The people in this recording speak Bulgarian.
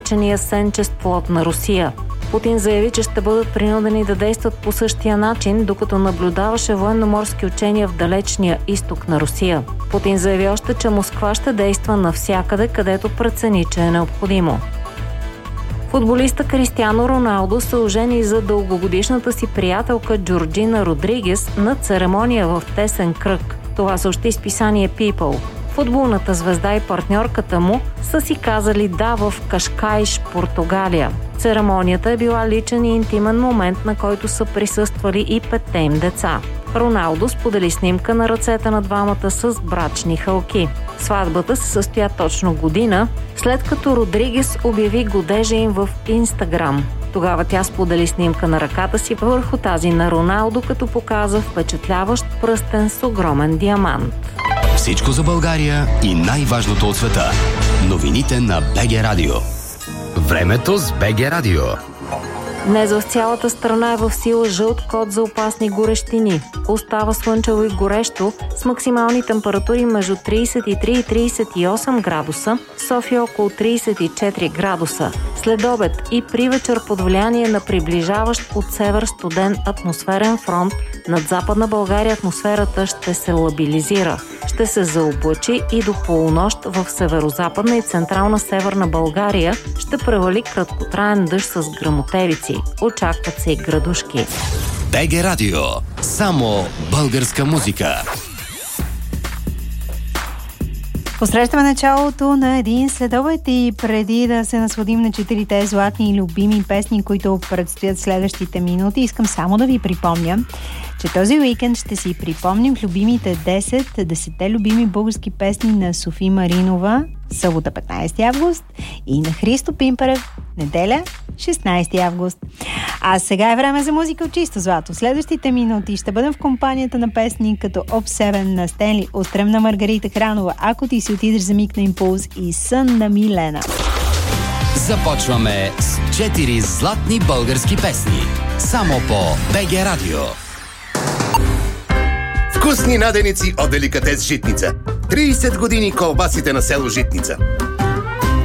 наречения сенчест флот на Русия. Путин заяви, че ще бъдат принудени да действат по същия начин, докато наблюдаваше военноморски учения в далечния изток на Русия. Путин заяви още, че Москва ще действа навсякъде, където прецени, че е необходимо. Футболиста Кристиано Роналдо се ожени за дългогодишната си приятелка Джорджина Родригес на церемония в тесен кръг. Това съобщи списание People. Футболната звезда и партньорката му са си казали да в Кашкайш, Португалия. Церемонията е била личен и интимен момент, на който са присъствали и 5 им деца. Роналдо сподели снимка на ръцете на двамата с брачни хълки. Сватбата се състоя точно година, след като Родригес обяви годежа им в Инстаграм. Тогава тя сподели снимка на ръката си върху тази на Роналдо, като показа впечатляващ пръстен с огромен диамант. Всичко за България и най-важното от света. Новините на БГ Радио. Времето с БГ Радио. Днес в цялата страна е в сила жълт код за опасни горещини. Остава слънчево и горещо с максимални температури между 33 и 38 градуса, София около 34 градуса. След обед и при вечер под влияние на приближаващ от север студен атмосферен фронт над Западна България атмосферата ще се лабилизира. Ще се заоблачи и до полунощ в северозападна и централна северна България ще превали краткотраен дъжд с гръмотевици. Очакват се и градушки. БГ Радио. Само българска музика. Посрещаме началото на един следобед и преди да се насладим на 4-те златни и любими песни, които предстоят следващите минути, искам само да ви припомня, че този уикенд ще си припомним любимите 10 любими български песни на Софи Маринова, събота 15 август, и на Христо Пимперев, неделя 16 август. А сега е време за музика от чисто злато. Следващите минути ще бъдем в компанията на песни като Об-7 на Стенли, Острем на Маргарита Хранова, Ако ти си отидеш за миг на импулс и Сън на Милена. Започваме с 4 златни български песни. Само по БГ Радио. Вкусни наденици от деликатес Житница. 30 години колбасите на село Житница.